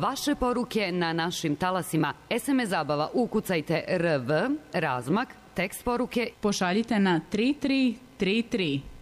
vaše poruke na našim talasima. SMS zabava ukucajte RV, razmak, tekst poruke pošaljite na 3333.